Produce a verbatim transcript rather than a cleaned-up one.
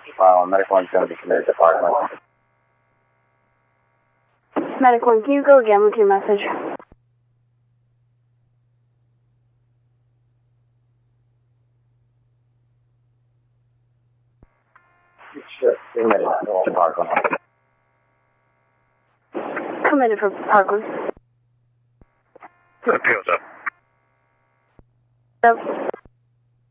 Uh, medical one's going to be committed to Parkland. Medical one, can you go again with your message? Sure, committed to Parkland. Committed for Parkland. Appeals up. Yep.